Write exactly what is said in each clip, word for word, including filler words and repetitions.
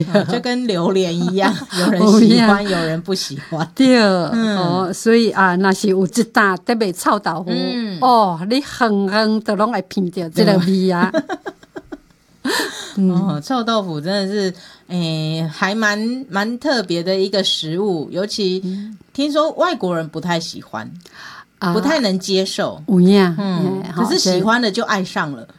哦，就跟榴莲一样，有人喜欢，有人不喜欢。 对，嗯、哦，所以啊，若是有一担特别臭豆腐，嗯、哦，你远远都拢会闻到这个味啊。 嗯、哦，臭豆腐真的是，诶，还蛮蛮特别的一个食物，尤其、嗯、听说外国人不太喜欢，啊、不太能接受。 有影， 嗯，可是喜欢的就爱上了。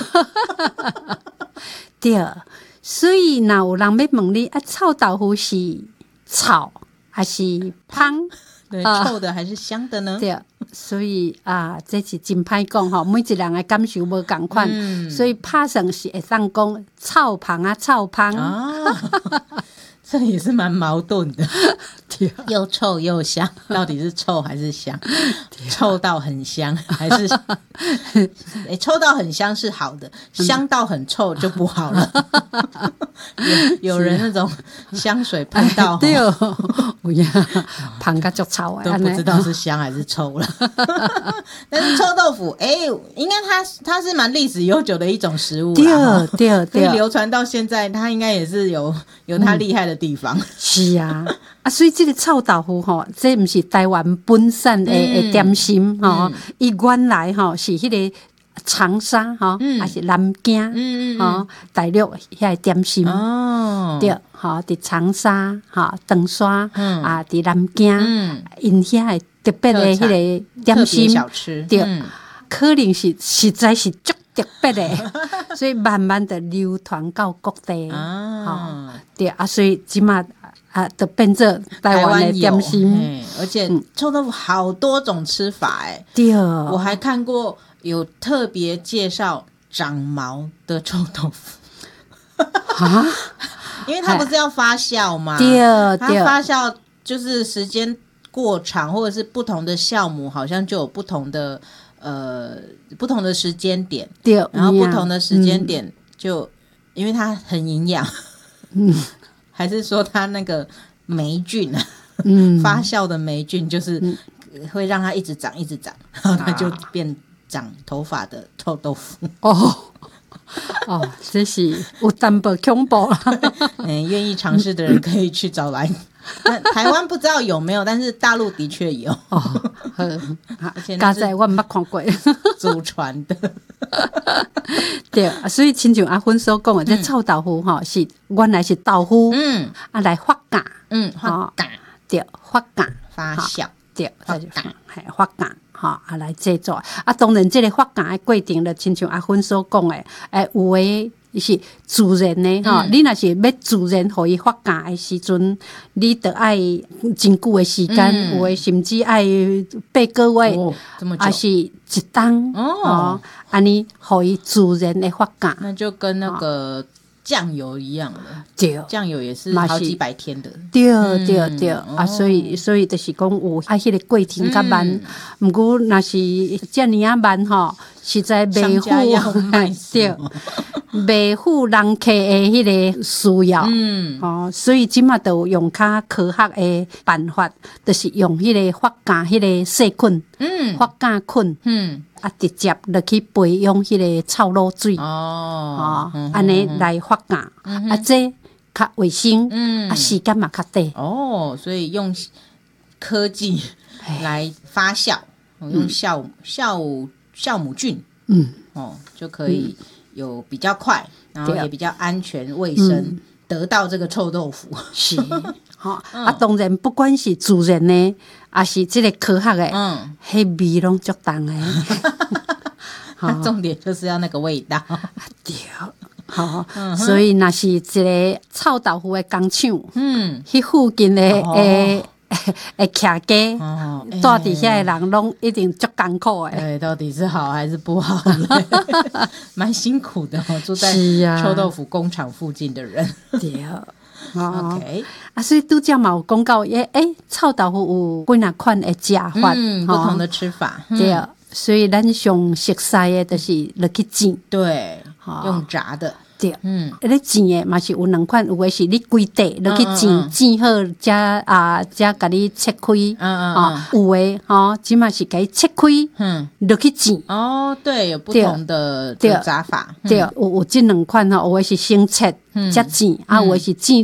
对，所以若有人要问你啊，臭豆腐是臭还是香？ 对，臭的还是香的呢？ 对，所以啊，这是真歹讲吼，每一人的感受无同款，嗯、所以拍算是会当讲臭香啊，臭香啊。 这也是蛮矛盾的，又臭又香，到底是臭还是香？臭到很香还是、欸、臭到很香是好的，香到很臭就不好了。有, 有人那种香水喷到、 哎、对哦，有呀，喷到足臭都不知道是香还是臭了。但是臭豆腐，哎、欸，应该它它是蛮历史悠久的一种食物啦， 对对对， 可以流传到现在，它应该也是有有它厉害的地方。嗯、 是啊，啊，所以这个臭豆腐吼，这不是台湾本省的的点心吼，伊、嗯、原来吼是迄个长沙吼，嗯、还是南京吼、嗯嗯、大陆遐个点心哦，对，吼伫长沙吼长沙、嗯、啊，伫南京，因遐个特别的迄个点心小吃， 对，嗯、可能是实在是足特别的，所以慢慢的流传到各地啊、哦，对啊，所以即马啊，就变做台湾的点心， 而且臭豆腐好多种吃法哎， 对， 我还看过有特别介绍长毛的臭豆腐啊，因为它不是要发酵吗？ 对， 它发酵就是时间过长，或者是不同的酵母，好像就有不同的。呃，不同的时间点， 对， 然后不同的时间点就，嗯、因为它很营养，嗯，还是说它那个霉菌啊，嗯，发酵的霉菌就是会让它一直长，一直长，然后它就变长头发的臭豆腐。 哦哦，这是有淡薄恐怖啦。 嗯，愿意尝试的人可以去找来。台湾不知道有没有，但是大陆的确有。哦， 而且加在我没看过， 祖传的。 对，所以亲像阿芬所讲的，这臭豆腐哈是原来是豆腐，嗯，啊来发酵， 嗯，发酵， 对，发酵发酵， 对，发酵，系发酵。哈啊来制作啊，当然这个发酵的过程，就亲像阿芬所讲的，诶，有诶是自然的哈、嗯，你若是要自然互伊发酵的时阵，你得爱真久的时间，嗯、有诶甚至爱八个月， 哦、 还是一冬哦，安尼互伊自然的发酵， 那就跟那个。酱油一样的， 对， 酱油也是好几百天的， 对对对、嗯、啊，所以所以就是讲有啊，迄个过程较慢，不过若是这么啊慢吼，实在袂符对，袂符人客的迄个需要，嗯，哦，所以即马都用较科学的办法，就是用迄个发酵迄个细菌，嗯，发酵菌，嗯。啊，直接落去培养迄个臭卤水哦，哦，安尼来发酵，嗯、啊，这较卫生，嗯，啊，时间嘛较短哦，所以用科技来发酵，嗯、用酵酵酵母菌，嗯，哦，就可以有比较快，然后也比较安全卫生，嗯、得到这个臭豆腐是。哦嗯、啊，当然不管是自然的，还是这个科学的，嗯，迄味拢足重的。 哦、重点就是要那个味道， 对，好、嗯，所以那是一个臭豆腐的工厂，嗯，迄附近的诶。哦会徛家，哦，住伫遐的人拢一定足艰苦诶。 对，到底是好还是不好？蛮辛苦的哦，住在臭豆腐工厂附近的人。 对。哦 ，OK， 啊，所以拄则嘛有讲到，诶诶，臭豆腐有几若款的食法， 嗯，不同的吃法， 嗯、对，所以咱上熟悉的就是落去煎， 对，哦、用炸的。 对，嗯，咧煎的嘛是有两款，有的是你规地落去煎，煎好才啊才甲你切开，嗯嗯嗯，有的吼，即嘛是甲伊切开，嗯，落去煎。 哦，对，有不同的炸法， 对，有有这两款吼，有的是先切才煎，啊，有的是煎